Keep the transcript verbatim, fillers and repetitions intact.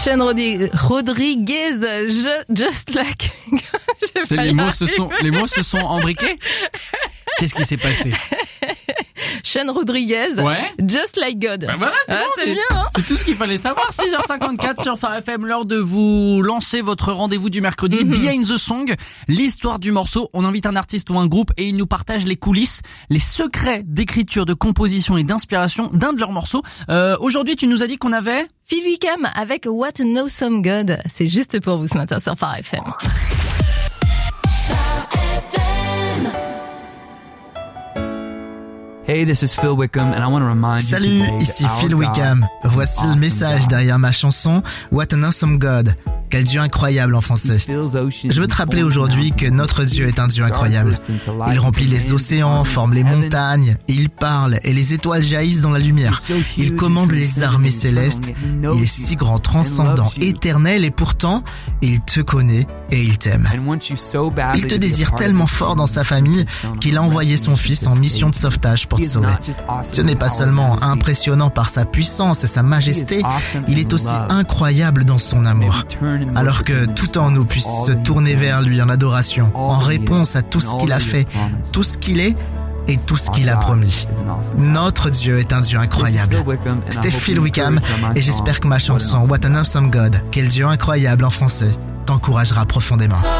Sean Rodi- Rodriguez, je, Just Like... C'est les mots se sont, les mots se sont embriqués? Qu'est-ce qui s'est passé? Sean Rodriguez, ouais. Just Like God. Ben voilà, c'est, ah, bon, c'est, c'est bien, hein. C'est tout ce qu'il fallait savoir. six heures cinquante-quatre sur Phare F M, l'heure de vous lancer votre rendez-vous du mercredi. Mm-hmm. Behind the Song, l'histoire du morceau. On invite un artiste ou un groupe et ils nous partagent les coulisses, les secrets d'écriture, de composition et d'inspiration d'un de leurs morceaux. Euh, aujourd'hui, tu nous as dit qu'on avait... Phil Wickham avec What an Awesome God. C'est juste pour vous ce matin sur Phare F M. Hey, this is Phil Wickham and I want to remind Salut, you today ici that Phil our Wickham. God Voici is an le message awesome derrière ma chanson What an Awesome God. Quel Dieu incroyable en français. Je veux te rappeler aujourd'hui que notre Dieu est un Dieu incroyable. Il remplit les océans, forme les montagnes, il parle et les étoiles jaillissent dans la lumière. Il commande les armées célestes. Il est si grand, transcendant, éternel et pourtant, il te connaît et il t'aime. Il te désire tellement fort dans sa famille qu'il a envoyé son fils en mission de sauvetage pour te sauver. Dieu n'est pas seulement impressionnant par sa puissance et sa majesté, il est aussi incroyable dans son amour. Alors que tout en nous puisse se tourner vers lui en adoration, en réponse à tout ce qu'il a fait, tout ce qu'il est et tout ce qu'il a promis. Notre Dieu est un Dieu incroyable. C'était Phil Wickham et j'espère que ma chanson What an Awesome God, quel Dieu incroyable en français, t'encouragera profondément.